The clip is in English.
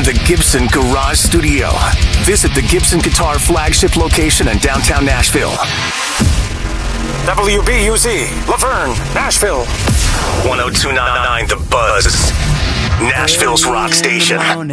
the Gibson Garage Studio. Visit the Gibson Guitar flagship location in downtown Nashville. WBUZ, Laverne, Nashville. 102.9 The Buzz, Nashville's rock station.